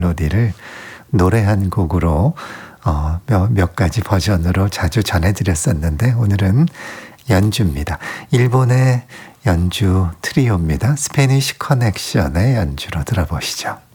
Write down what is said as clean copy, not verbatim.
멜로디를 노래 한 곡으로 몇 가지 버전으로 자주 전해드렸었는데 오늘은 연주입니다. 일본의 연주 트리오입니다. 스페니쉬 커넥션의 연주로 들어보시죠.